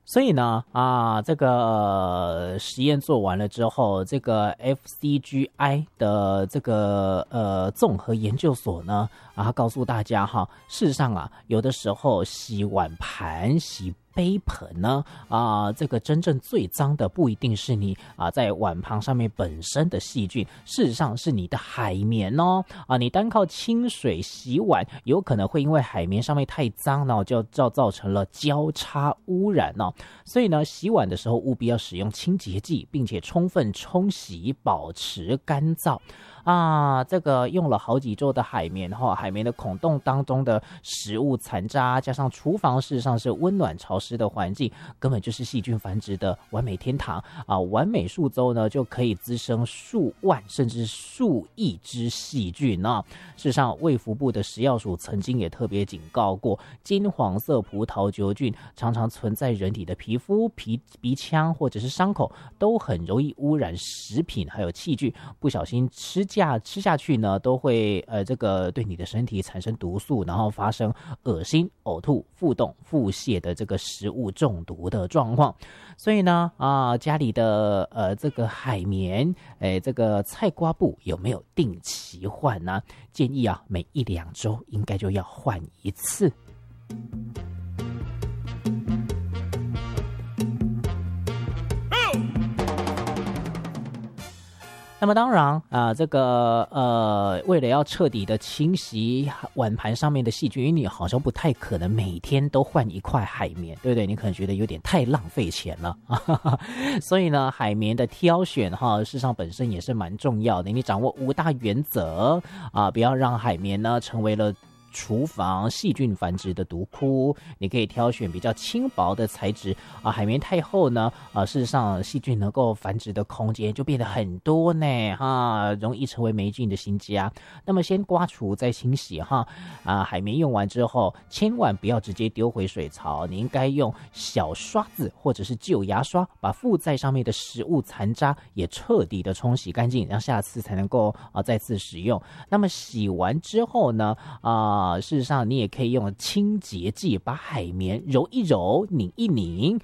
所以呢，这个实验做完了之后，这个 FCGI 的这个综合研究所呢，他告诉大家哈，事实上啊，有的时候洗碗盘、洗杯盆呢，这个真正最脏的不一定是你在碗盘上面本身的细菌，事实上是你的海绵哦，你单靠清水洗碗，有可能会因为海绵上面太脏呢，就造成了交叉污染哦。所以呢，洗碗的时候务必要使用清洁剂，并且充分冲洗，保持干燥。这个用了好几周的海绵海绵的孔洞当中的食物残渣，加上厨房事实上是温暖潮湿的环境，根本就是细菌繁殖的完美天堂完美数周呢，就可以滋生数万甚至数亿只细菌呢。事实上，卫福部的食药署曾经也特别警告过，金黄色葡萄球菌常常存在人体的皮肤、鼻腔或者是伤口，都很容易污染食品还有器具，不小心吃下去呢，都会这个对你的身体产生毒素，然后发生恶心、呕吐、腹痛、腹泻的这个食物中毒的状况。所以呢，家里的这个海绵，这个菜瓜布有没有定期换呢？建议每1-2周应该就要换一次。那么当然这个为了要彻底的清洗碗盘上面的细菌，因为你好像不太可能每天都换一块海绵，对不对？你可能觉得有点太浪费钱了所以呢，海绵的挑选事实上本身也是蛮重要的。你掌握5大原则不要让海绵呢成为了厨房细菌繁殖的毒窟。你可以挑选比较轻薄的材质海绵太厚呢事实上细菌能够繁殖的空间就变得很多呢容易成为霉菌的新家。那么先刮除再清洗海绵用完之后千万不要直接丢回水槽，你应该用小刷子或者是旧牙刷把附在上面的食物残渣也彻底的冲洗干净，让下次才能够再次使用。那么洗完之后呢事实上你也可以用清洁剂把海绵揉一揉、拧一拧